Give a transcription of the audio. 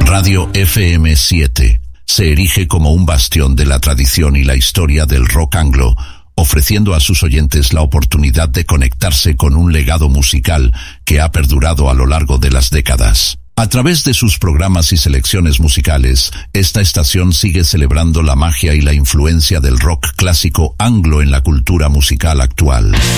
Radio FM7 se erige como un bastión de la tradición y la historia del rock anglo, ofreciendo a sus oyentes la oportunidad de conectarse con un legado musical que ha perdurado a lo largo de las décadas. A través de sus programas y selecciones musicales, esta estación sigue celebrando la magia y la influencia del rock clásico anglo en la cultura musical actual.